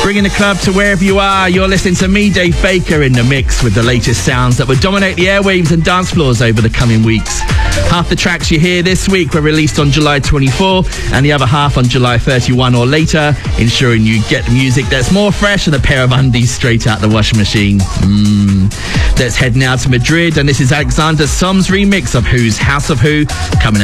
Bringing the club to wherever you are. You're listening to me, Dave Baker, in the mix with the latest sounds that will dominate the airwaves and dance floors over the coming weeks. Half the tracks you hear this week were released on July 24 and the other half on July 31 or later, ensuring you get the music that's more fresh than a pair of undies straight out the washing machine. Let's head now to Madrid, and this is Alexander Som's remix of Who's House of Who, coming out